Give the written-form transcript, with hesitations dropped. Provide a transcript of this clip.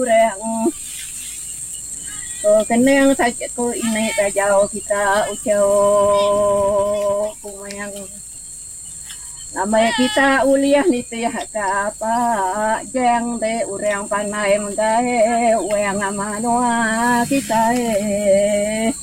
Kurang kenang sakit ko ini tajau kita ucau kumayang namanya kita uliah ni tiah ka apa jeng de urang panai mendae wang amanua kita